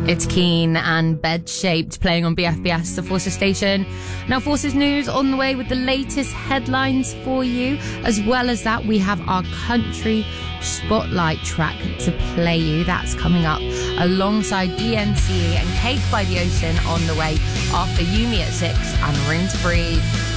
It's Keen and Bed Shaped playing on BFBS, the Forces station. Now, Forces News on the way with the latest headlines for you. As well as that, we have our country spotlight track to play you. That's coming up alongside DNCE and Cake by the Ocean on the way after Yumi at 6 and Room to Breathe.